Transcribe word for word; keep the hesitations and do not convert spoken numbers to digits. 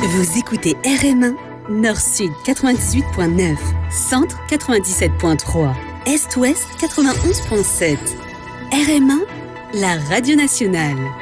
Vous écoutez R M un, Nord-Sud quatre-vingt-dix-huit point neuf, Centre quatre-vingt-dix-sept point trois, Est-Ouest quatre-vingt-onze point sept. R M un, la radio nationale.